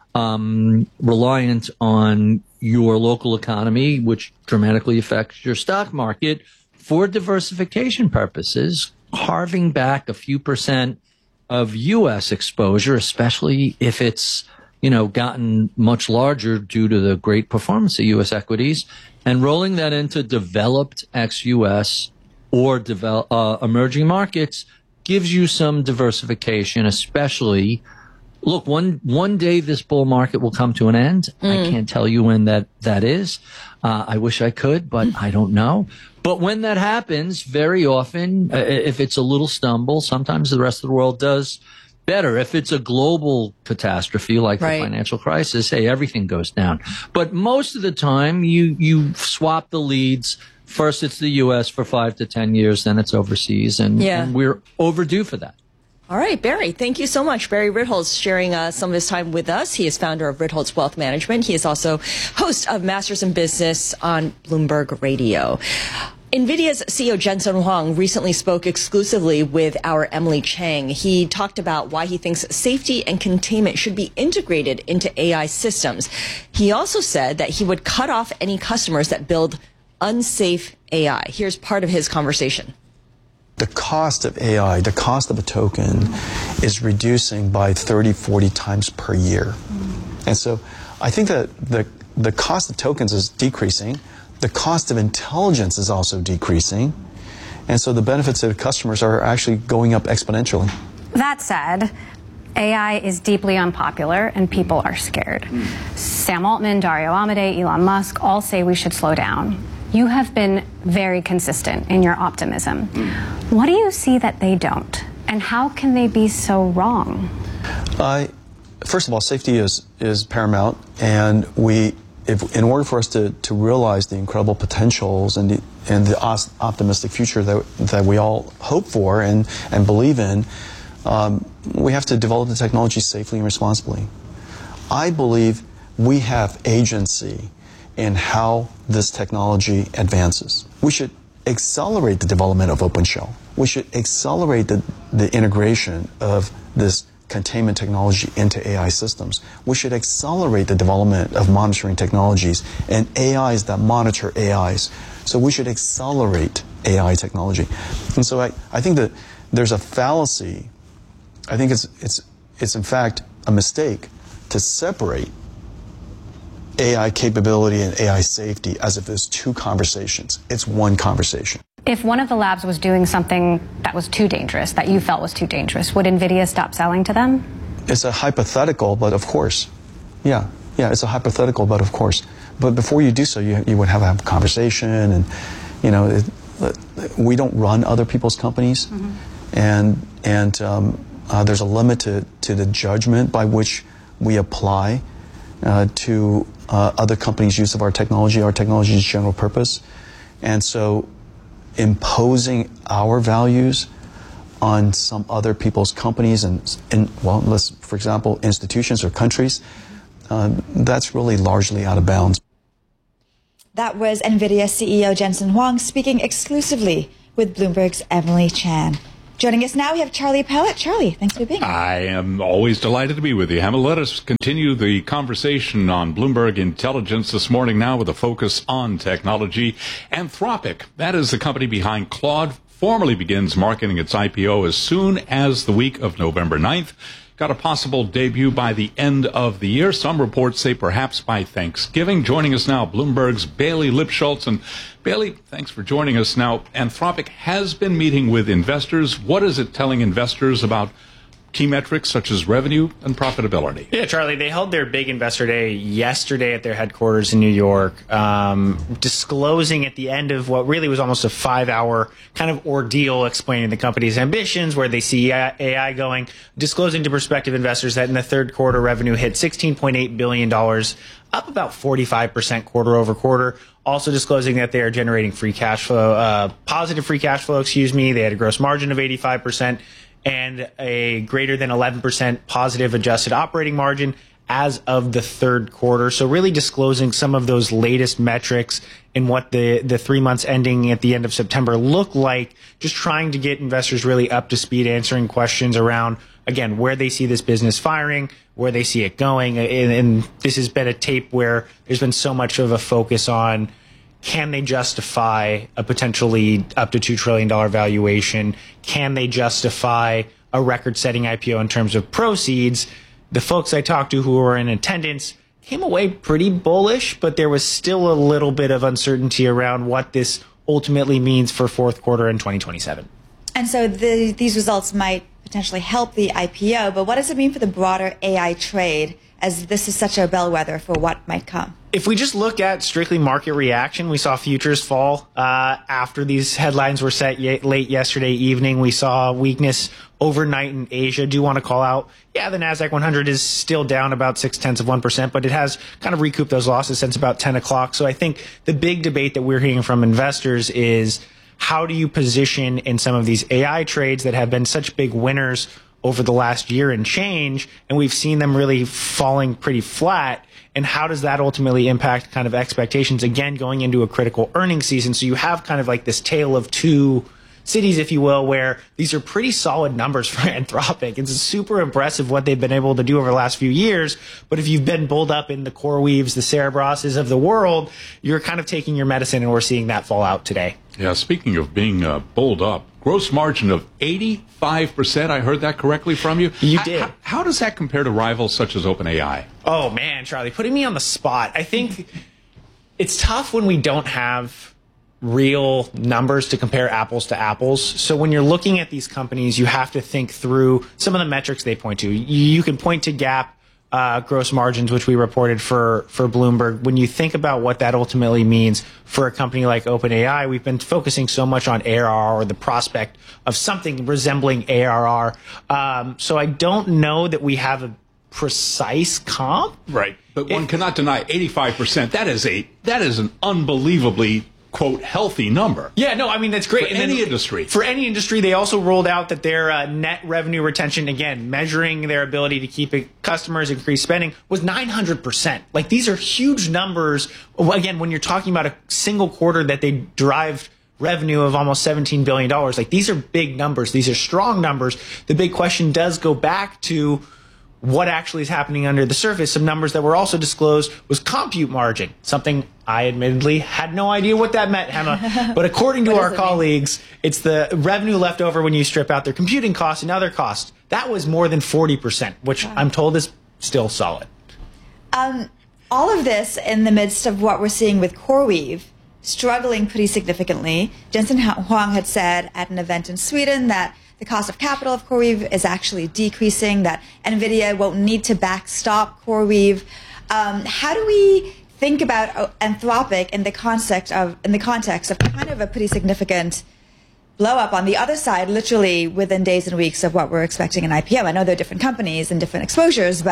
um, reliant on your local economy, which dramatically affects your stock market. For diversification purposes, carving back a few percent of U S exposure, especially if it's, you know, gotten much larger due to the great performance of U S equities, and rolling that into developed ex-U S or develop, uh, emerging markets gives you some diversification, especially, look, one one day this bull market will come to an end. Mm. I can't tell you when that, that is. Uh, I wish I could, but I don't know. But when that happens, very often, uh, if it's a little stumble, sometimes the rest of the world does better. If it's a global catastrophe like right. the financial crisis, hey, everything goes down. But most of the time, you, you swap the leads. First, it's the U S for five to ten years, then it's overseas, and, yeah. and we're overdue for that. All right, Barry, thank you so much. Barry Ritholtz sharing uh, some of his time with us. He is founder of Ritholtz Wealth Management. He is also host of Masters in Business on Bloomberg Radio. NVIDIA's C E O Jensen Huang recently spoke exclusively with our Emily Chang. He talked about why he thinks safety and containment should be integrated into A I systems. He also said that he would cut off any customers that build unsafe A I. Here's part of his conversation. The cost of A I, the cost of a token, is reducing by thirty, forty times per year. And so I think that the, the cost of tokens is decreasing. The cost of intelligence is also decreasing. And so the benefits to the customers are actually going up exponentially. That said, A I is deeply unpopular and people are scared. Sam Altman, Dario Amodei, Elon Musk all say we should slow down. You have been very consistent in your optimism. What do you see that they don't? And how can they be so wrong? Uh, first of all, safety is, is paramount, and we If, in order for us to, to realize the incredible potentials and the, and the os- optimistic future that, that we all hope for and, and believe in, um, we have to develop the technology safely and responsibly. I believe we have agency in how this technology advances. We should accelerate the development of OpenShell. We should accelerate the, the integration of this containment technology into A I systems. We should accelerate the development of monitoring technologies and A Is that monitor A Is. So we should accelerate A I technology. And so I, I think that there's a fallacy. I think it's, it's, it's in fact a mistake to separate A I capability and A I safety as if there's two conversations. It's one conversation. If one of the labs was doing something that was too dangerous, that you felt was too dangerous, would NVIDIA stop selling to them? It's a hypothetical, but of course. Yeah, yeah, it's a hypothetical, but of course. But before you do so, you, you would have a conversation, and, you know, it, we don't run other people's companies, mm-hmm. and, and um, uh, there's a limit to, to the judgment by which we apply uh, to uh, other companies' use of our technology. Our technology is general purpose. And so imposing our values on some other people's companies and, and well, let's, for example, institutions or countries, uh, that's really largely out of bounds. That was NVIDIA C E O Jensen Huang speaking exclusively with Bloomberg's Emily Chan. Joining us now, we have Charlie Pellet. Charlie, thanks for being here. I am always delighted to be with you, Emma. Let us continue the conversation on Bloomberg Intelligence this morning now with a focus on technology. Anthropic, that is the company behind Claude, formally begins marketing its I P O as soon as the week of November ninth. Got a possible debut by the end of the year. Some reports say perhaps by Thanksgiving. Joining us now, Bloomberg's Bailey Lipschultz. And Bailey, thanks for joining us. Now, Anthropic has been meeting with investors. What is it telling investors about key metrics such as revenue and profitability? Yeah, Charlie, they held their big investor day yesterday at their headquarters in New York, um, disclosing at the end of what really was almost a five-hour kind of ordeal explaining the company's ambitions, where they see A I going, disclosing to prospective investors that in the third quarter revenue hit sixteen point eight billion dollars, up about forty-five percent quarter over quarter. Also disclosing that they are generating free cash flow, uh, positive free cash flow, excuse me. They had a gross margin of eighty-five percent. And a greater than eleven percent positive adjusted operating margin as of the third quarter. So really disclosing some of those latest metrics and what the, the three months ending at the end of September look like, just trying to get investors really up to speed, answering questions around, again, where they see this business firing, where they see it going. And, and this has been a tape where there's been so much of a focus on, can they justify a potentially up to two trillion dollars valuation? Can they justify a record-setting I P O in terms of proceeds? The folks I talked to who were in attendance came away pretty bullish, but there was still a little bit of uncertainty around what this ultimately means for fourth quarter in twenty twenty-seven. And so the, these results might potentially help the I P O, but what does it mean for the broader A I trade, as this is such a bellwether for what might come? If we just look at strictly market reaction, we saw futures fall uh, after these headlines were set ye- late yesterday evening. We saw weakness overnight in Asia. Do want to call out, yeah, the NASDAQ one hundred is still down about six tenths of one percent, but it has kind of recouped those losses since about ten o'clock. So I think the big debate that we're hearing from investors is, how do you position in some of these A I trades that have been such big winners over the last year and change, and we've seen them really falling pretty flat? And how does that ultimately impact kind of expectations, again, going into a critical earnings season? So you have kind of like this tale of two cities, if you will, where these are pretty solid numbers for Anthropic. It's super impressive what they've been able to do over the last few years. But if you've been bulled up in the CoreWeaves, the Cerebroses of the world, you're kind of taking your medicine, and we're seeing that fall out today. Yeah, speaking of being uh, bulled up, gross margin of eighty-five percent. I heard that correctly from you? You did. How, how does that compare to rivals such as OpenAI? Oh, man, Charlie, putting me on the spot. I think it's tough when we don't have real numbers to compare apples to apples. So when you're looking at these companies, you have to think through some of the metrics they point to. You can point to GAAP uh, gross margins, which we reported for, for Bloomberg. When you think about what that ultimately means for a company like OpenAI, we've been focusing so much on A R R, or the prospect of something resembling A R R. Um, so I don't know that we have a precise comp. Right. But one it, cannot deny eighty-five percent. That is a that is an unbelievably, quote, healthy number. Yeah, no, I mean, that's great. For and any then, industry. For any industry, they also rolled out that their uh, net revenue retention, again, measuring their ability to keep it, customers, increase spending, was nine hundred percent. Like, these are huge numbers. Again, when you're talking about a single quarter that they derived revenue of almost seventeen billion dollars, like, these are big numbers. These are strong numbers. The big question does go back to what actually is happening under the surface. Some numbers that were also disclosed was compute margin, something I admittedly had no idea what that meant, Emma. But according to our colleagues, mean? It's the revenue left over when you strip out their computing costs and other costs. That was more than forty percent, which wow. I'm told is still solid. Um, all of this in the midst of what we're seeing with CoreWeave struggling pretty significantly. Jensen Huang had said at an event in Sweden that the cost of capital of CoreWeave is actually decreasing, that NVIDIA won't need to backstop CoreWeave. Um, how do we think about Anthropic in the context of in the context of kind of a pretty significant blow up on the other side, literally within days and weeks of what we're expecting in I P O? I know they're different companies and different exposures, but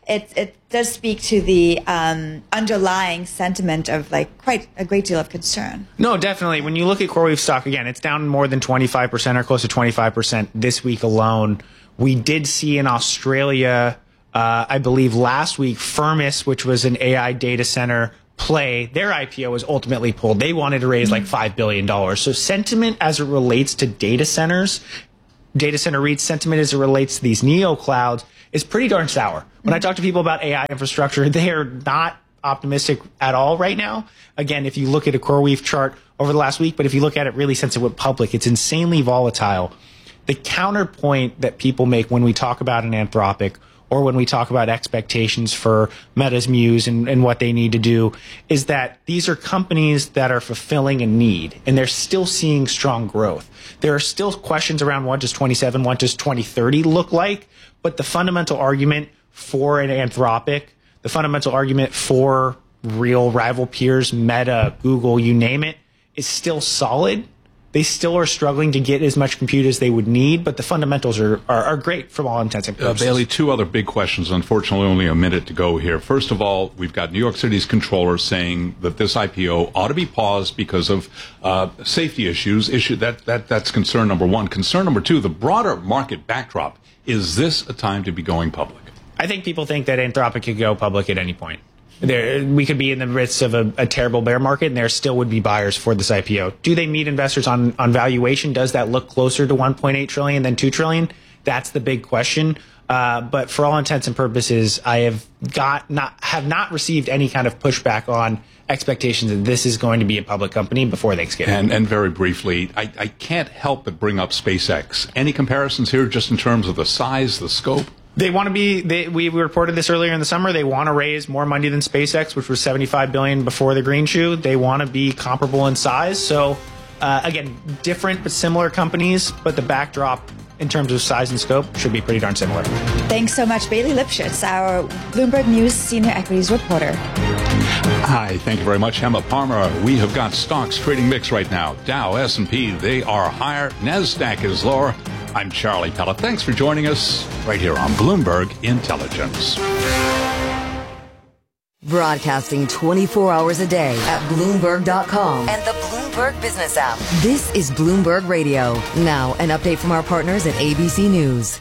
it it does speak to the um, underlying sentiment of like quite a great deal of concern. No, definitely. When you look at CoreWeave stock, again, it's down more than twenty-five percent or close to twenty-five percent this week alone. We did see in Australia, uh, I believe last week, Firmus, which was an A I data center play, their I P O was ultimately pulled. They wanted to raise like five billion dollars. So sentiment as it relates to data centers, data center REITs, sentiment as it relates to these neoclouds is pretty darn sour. When I talk to people about A I infrastructure, they are not optimistic at all right now. Again, if you look at a CoreWeave chart over the last week, but if you look at it really since it went public, it's insanely volatile. The counterpoint that people make when we talk about an Anthropic or when we talk about expectations for Meta's Muse and, and what they need to do is that these are companies that are fulfilling a need, and they're still seeing strong growth. There are still questions around what does twenty-seven, what does twenty thirty look like, but the fundamental argument for an Anthropic, the fundamental argument for real rival peers, Meta, Google, you name it, is still solid. They still are struggling to get as much compute as they would need, but the fundamentals are, are, are great from all intents and purposes. Uh, Bailey, two other big questions. Unfortunately, only a minute to go here. First of all, we've got New York City's controller saying that this I P O ought to be paused because of uh, safety issues. Issue that, that That's concern number one. Concern number two, the broader market backdrop. Is this a time to be going public? I think people think that Anthropic could go public at any point. There, we could be in the midst of a, a terrible bear market, and there still would be buyers for this I P O. Do they meet investors on, on valuation? Does that look closer to one point eight trillion dollars than two trillion dollars? That's the big question. Uh, but for all intents and purposes, I have got not have not received any kind of pushback on expectations that this is going to be a public company before Thanksgiving. And, and very briefly, I, I can't help but bring up SpaceX. Any comparisons here just in terms of the size, the scope? They want to be, they, we reported this earlier in the summer, they want to raise more money than SpaceX, which was seventy-five billion dollars before the green shoe. They want to be comparable in size. So, uh, again, different but similar companies, but the backdrop in terms of size and scope should be pretty darn similar. Thanks so much, Bailey Lipschitz, our Bloomberg News senior equities reporter. Hi, thank you very much, Emma Parmer. We have got stocks trading mix right now. Dow, S and P, they are higher. NASDAQ is lower. I'm Charlie Pella. Thanks for joining us right here on Bloomberg Intelligence. Broadcasting twenty-four hours a day at Bloomberg dot com and the Bloomberg Business app. This is Bloomberg Radio. Now, an update from our partners at A B C News.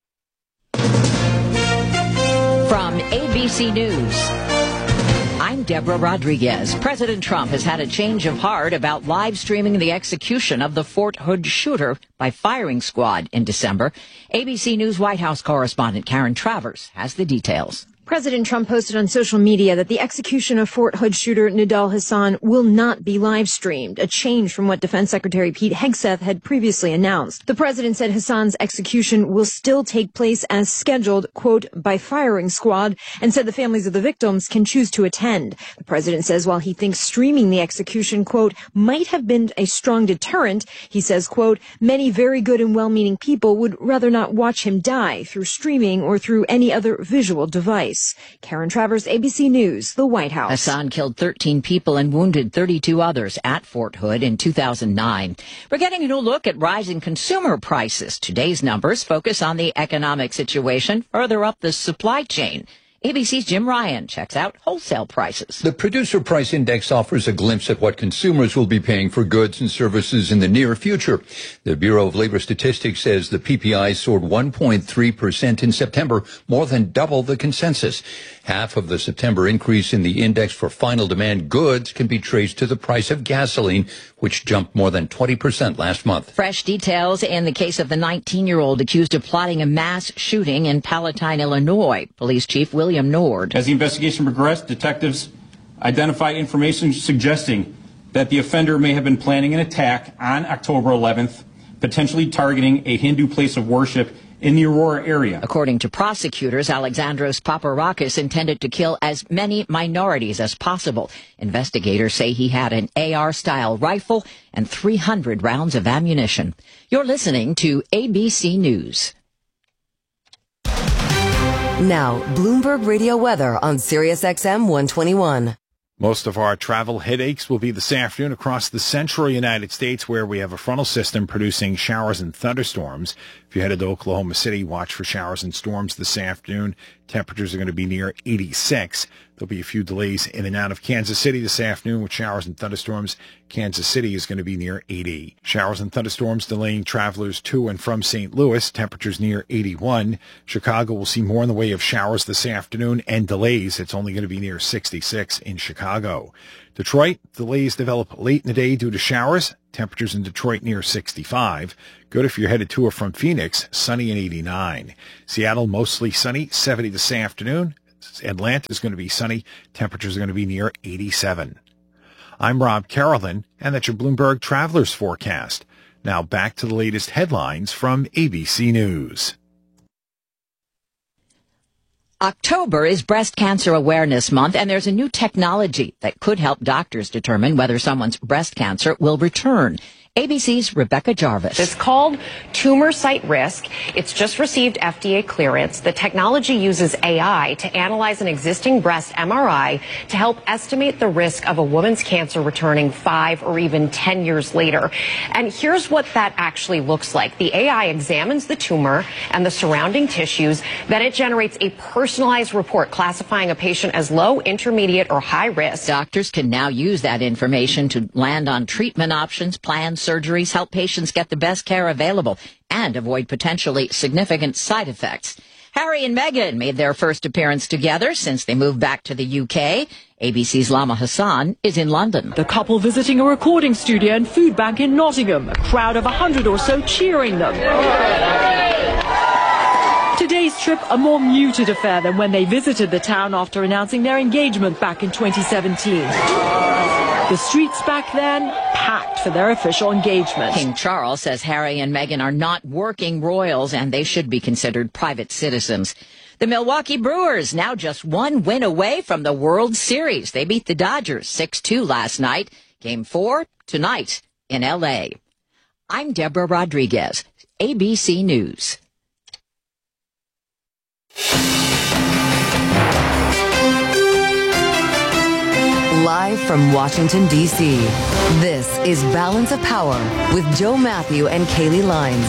From A B C News, I'm Deborah Rodriguez. President Trump has had a change of heart about live streaming the execution of the Fort Hood shooter by firing squad in December. A B C News White House correspondent Karen Travers has the details. President Trump posted on social media that the execution of Fort Hood shooter Nidal Hasan will not be live streamed, a change from what Defense Secretary Pete Hegseth had previously announced. The president said Hasan's execution will still take place as scheduled, quote, by firing squad, and said the families of the victims can choose to attend. The president says while he thinks streaming the execution, quote, might have been a strong deterrent, he says, quote, many very good and well-meaning people would rather not watch him die through streaming or through any other visual device. Karen Travers, A B C News, the White House. Hasan killed thirteen people and wounded thirty-two others at Fort Hood in two thousand nine. We're getting a new look at rising consumer prices. Today's numbers focus on the economic situation further up the supply chain. A B C's Jim Ryan checks out wholesale prices. The Producer Price Index offers a glimpse at what consumers will be paying for goods and services in the near future. The Bureau of Labor Statistics says the P P I soared one point three percent in September, more than double the consensus. Half of the September increase in the index for final demand goods can be traced to the price of gasoline, which jumped more than twenty percent last month. Fresh details in the case of the nineteen-year-old accused of plotting a mass shooting in Palatine, Illinois. Police Chief William Nord. As the investigation progressed, detectives identified information suggesting that the offender may have been planning an attack on October eleventh, potentially targeting a Hindu place of worship in the Aurora area. According to prosecutors, Alexandros Paparakis intended to kill as many minorities as possible. Investigators say he had an A R-style rifle and three hundred rounds of ammunition. You're listening to A B C News. Now, Bloomberg Radio weather on Sirius X M one twenty-one. Most of our travel headaches will be this afternoon across the central United States, where we have a frontal system producing showers and thunderstorms. If you headed to Oklahoma City, watch for showers and storms this afternoon. Temperatures are going to be near eighty-six. There'll be a few delays in and out of Kansas City this afternoon with showers and thunderstorms. Kansas City is going to be near eighty. Showers and thunderstorms delaying travelers to and from Saint Louis. Temperatures near eighty-one. Chicago will see more in the way of showers this afternoon and delays. It's only going to be near sixty-six in Chicago. Detroit, delays develop late in the day due to showers. Temperatures in Detroit near sixty-five. Good if you're headed to or from Phoenix, sunny and eighty-nine. Seattle, mostly sunny, seventy this afternoon. Atlanta is going to be sunny. Temperatures are going to be near eighty-seven. I'm Rob Carolyn, and that's your Bloomberg Travelers Forecast. Now back to the latest headlines from A B C News. October is Breast Cancer Awareness Month, and there's a new technology that could help doctors determine whether someone's breast cancer will return. A B C's Rebecca Jarvis. It's called Tumor Site Risk. It's just received F D A clearance. The technology uses A I to analyze an existing breast M R I to help estimate the risk of a woman's cancer returning five or even ten years later. And here's what that actually looks like. The A I examines the tumor and the surrounding tissues. Then it generates a personalized report classifying a patient as low, intermediate, or high risk. Doctors can now use that information to land on treatment options, plans, surgeries, help patients get the best care available, and avoid potentially significant side effects. Harry and Meghan made their first appearance together since they moved back to the U K. A B C's Lama Hassan is in London. The couple visiting a recording studio and food bank in Nottingham, a crowd of a hundred or so cheering them. Today's trip a more muted affair than when they visited the town after announcing their engagement back in twenty seventeen. The streets back then packed for their official engagement. King Charles says Harry and Meghan are not working royals and they should be considered private citizens. The Milwaukee Brewers now just one win away from the World Series. They beat the Dodgers six two last night. Game four tonight in L A. I'm Deborah Rodriguez, A B C News. Live from Washington, D C, this is Balance of Power with Joe Matthew and Kaylee Lines.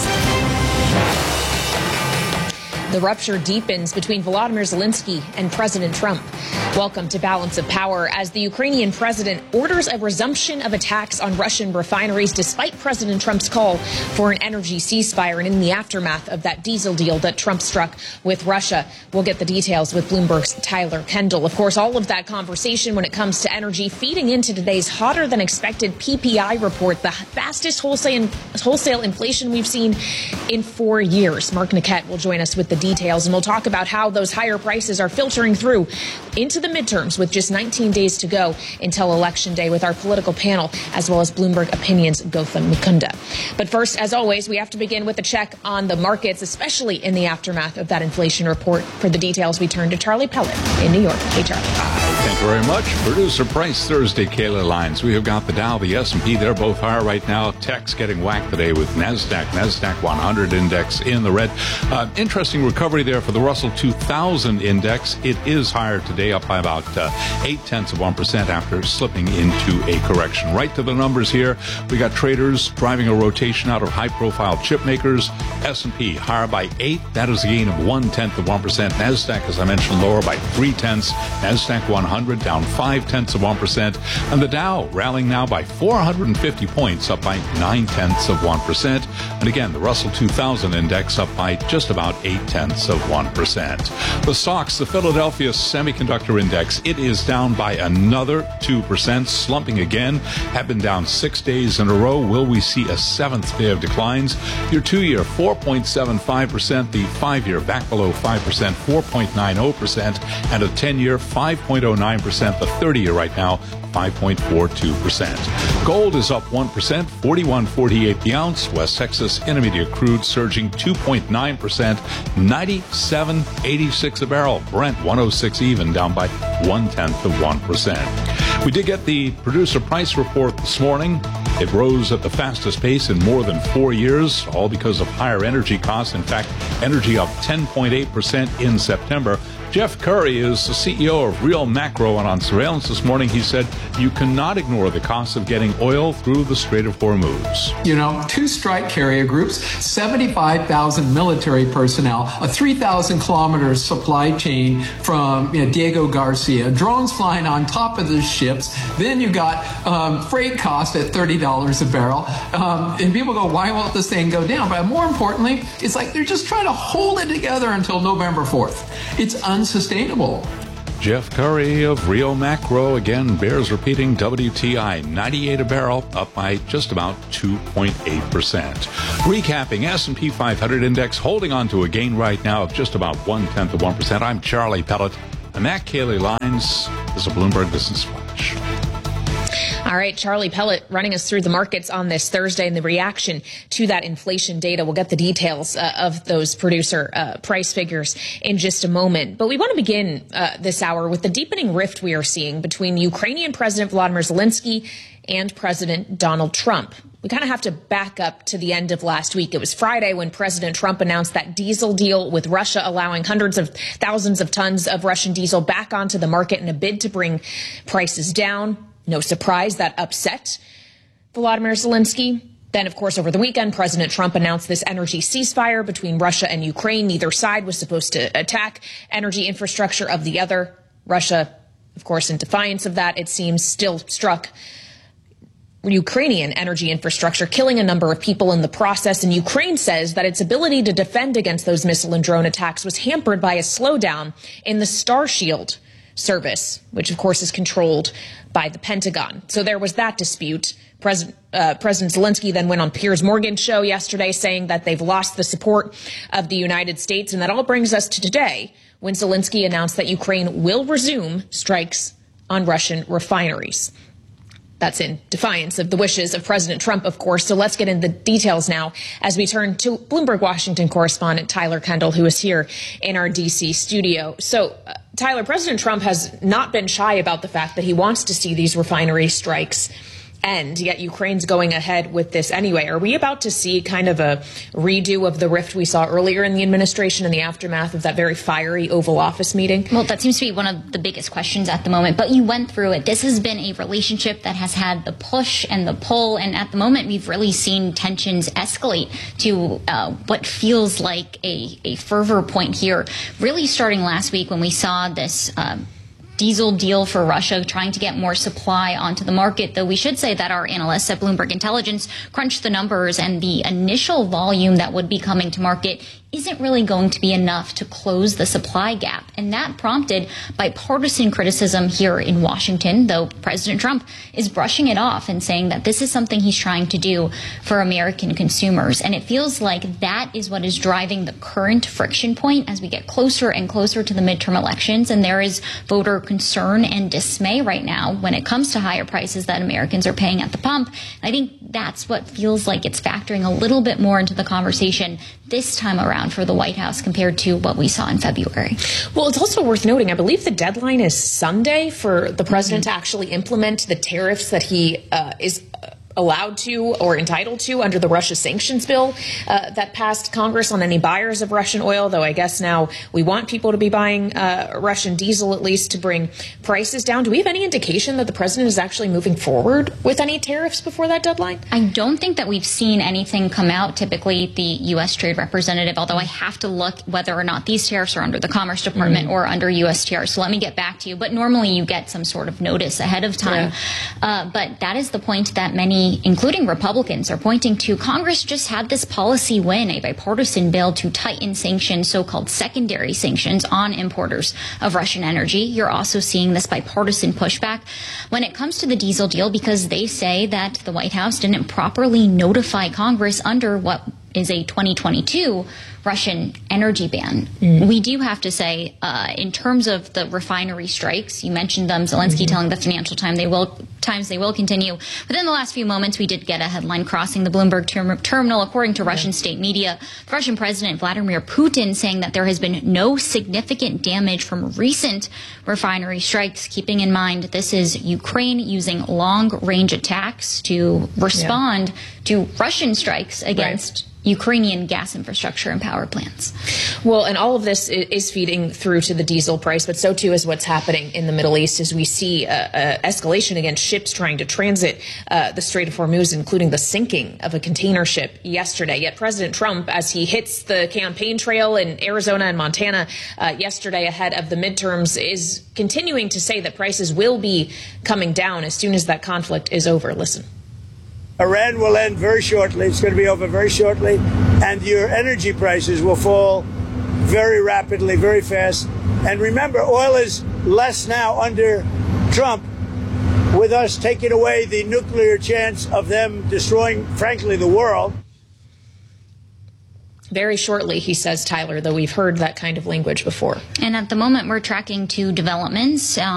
The rupture deepens between Volodymyr Zelensky and President Trump. Welcome to Balance of Power as the Ukrainian president orders a resumption of attacks on Russian refineries despite President Trump's call for an energy ceasefire and in the aftermath of that diesel deal that Trump struck with Russia. We'll get the details with Bloomberg's Tyler Kendall. Of course, all of that conversation when it comes to energy feeding into today's hotter than expected P P I report, the fastest wholesale, wholesale inflation we've seen in four years. Mark Niquette will join us with the details, and we'll talk about how those higher prices are filtering through into the midterms with just nineteen days to go until Election Day with our political panel, as well as Bloomberg Opinion's Gautam Mukunda. But first, as always, we have to begin with a check on the markets, especially in the aftermath of that inflation report. For the details, we turn to Charlie Pellet in New York. Hey, Charlie. Thank you very much. Producer Price Thursday, Kayla Lines. We have got the Dow, the S and P. They're both higher right now. Tech's getting whacked today with NASDAQ. NASDAQ one hundred index in the red. Uh, interesting recovery there for the Russell two thousand index. It is higher today, up by about uh, eight tenths of one percent after slipping into a correction. Right to the numbers here. We got traders driving a rotation out of high-profile chip makers. S and P higher by eight. That is a gain of one tenth of one percent. NASDAQ, as I mentioned, lower by three tenths. NASDAQ one hundred down five tenths of one percent. And the Dow rallying now by four hundred fifty points, up by nine tenths of one percent. And again, the Russell two thousand index up by just about eight tenths of one percent. The S O X, the Philadelphia Semiconductor Index, it is down by another two percent, slumping again, have been down six days in a row. Will we see a seventh day of declines? Your two-year, four point seven five percent, the five-year back below five percent, four point nine zero percent, and a ten-year, five point zero nine percent, the thirty-year right now, five point four two percent. Gold is up one percent, forty-one forty-eight the ounce. West Texas Intermediate crude surging two point nine percent, ninety-seven eighty-six a barrel. Brent one oh six even, down by one tenth of one percent. We did get the producer price report this morning. It rose at the fastest pace in more than four years, all because of higher energy costs. In fact, energy up ten point eight percent in September. Jeff Curry is the C E O of Real Macro, and on Surveillance this morning he said you cannot ignore the cost of getting oil through the Strait of Hormuz. You know, two strike carrier groups, seventy-five thousand military personnel, a three thousand kilometer supply chain from you know, Diego Garcia, drones flying on top of the ships. Then you got um, freight costs at thirty dollars a barrel. Um, and people go, why won't this thing go down? But more importantly, it's like they're just trying to hold it together until November fourth. It's unsustainable. Jeff Curry of Real Macro again bears repeating. W T I ninety-eight a barrel, up by just about two point eight percent. Recapping, S and P five hundred index holding on to a gain right now of just about one-tenth of one percent. I'm Charlie Pellet, and that Kaylee Lines is a Bloomberg Business Flash. All right, Charlie Pellet running us through the markets on this Thursday and the reaction to that inflation data. We'll get the details uh, of those producer uh, price figures in just a moment. But we want to begin uh, this hour with the deepening rift we are seeing between Ukrainian President Volodymyr Zelensky and President Donald Trump. We kind of have to back up to the end of last week. It was Friday when President Trump announced that diesel deal with Russia, allowing hundreds of thousands of tons of Russian diesel back onto the market in a bid to bring prices down. No surprise that upset Volodymyr Zelensky. Then, of course, over the weekend, President Trump announced this energy ceasefire between Russia and Ukraine. Neither side was supposed to attack energy infrastructure of the other. Russia, of course, in defiance of that, it seems, still struck Ukrainian energy infrastructure, killing a number of people in the process. And Ukraine says that its ability to defend against those missile and drone attacks was hampered by a slowdown in the Starshield service, which, of course, is controlled by the Pentagon. So there was that dispute. President, uh, President Zelensky then went on Piers Morgan's show yesterday saying that they've lost the support of the United States. And that all brings us to today, when Zelensky announced that Ukraine will resume strikes on Russian refineries. That's in defiance of the wishes of President Trump, of course. So let's get into the details now as we turn to Bloomberg Washington correspondent Tyler Kendall, who is here in our D C studio. So, uh, Tyler, President Trump has not been shy about the fact that he wants to see these refinery strikes end, yet Ukraine's going ahead with this anyway. Are we about to see kind of a redo of the rift we saw earlier in the administration in the aftermath of that very fiery Oval Office meeting? Well, that seems to be one of the biggest questions at the moment, but you went through it. This has been a relationship that has had the push and the pull, and at the moment we've really seen tensions escalate to uh, what feels like a, a fervor point here, really starting last week when we saw this uh, diesel deal for Russia, trying to get more supply onto the market, though we should say that our analysts at Bloomberg Intelligence crunched the numbers, and the initial volume that would be coming to market isn't really going to be enough to close the supply gap. And that prompted bipartisan criticism here in Washington, though President Trump is brushing it off and saying that this is something he's trying to do for American consumers. And it feels like that is what is driving the current friction point as we get closer and closer to the midterm elections. And there is voter concern and dismay right now when it comes to higher prices that Americans are paying at the pump. I think that's what feels like it's factoring a little bit more into the conversation this time around for the White House compared to what we saw in February. Well, it's also worth noting, I believe the deadline is Sunday for the president mm-hmm. to actually implement the tariffs that he uh, is allowed to or entitled to under the Russia sanctions bill uh, that passed Congress on any buyers of Russian oil, though I guess now we want people to be buying uh, Russian diesel at least to bring prices down. Do we have any indication that the president is actually moving forward with any tariffs before that deadline? I don't think that we've seen anything come out. Typically, the U S Trade Representative, although I have to look whether or not these tariffs are under the Commerce Department mm. or under U S T R. So let me get back to you. But normally you get some sort of notice ahead of time. Yeah. Uh, but that is the point that many, including Republicans, are pointing to. Congress just had this policy win, a bipartisan bill to tighten sanctions, so-called secondary sanctions on importers of Russian energy. You're also seeing this bipartisan pushback when it comes to the diesel deal because they say that the White House didn't properly notify Congress under what is a twenty twenty-two Russian energy ban. Mm. We do have to say, uh, in terms of the refinery strikes, you mentioned them, Zelensky Mhm. telling the Financial Times they will times they will continue. Within the last few moments, we did get a headline crossing the Bloomberg term- terminal, according to Russian state media. Russian President Vladimir Putin saying that there has been no significant damage from recent refinery strikes, keeping in mind this is Ukraine using long-range attacks to respond yeah. to Russian strikes against right. Ukrainian gas infrastructure and power plants. Well, and all of this is feeding through to the diesel price, but so too is what's happening in the Middle East as we see uh, uh, escalation against ships trying to transit uh, the Strait of Hormuz, including the sinking of a container ship yesterday. Yet President Trump, as he hits the campaign trail in Arizona and Montana uh, yesterday ahead of the midterms, is continuing to say that prices will be coming down as soon as that conflict is over. Listen. Iran will end very shortly. It's going to be over very shortly. And your energy prices will fall very rapidly, very fast. And remember, oil is less now under Trump, with us taking away the nuclear chance of them destroying, frankly, the world. Very shortly, he says, Tyler, though we've heard that kind of language before. And at the moment, we're tracking two developments. Um,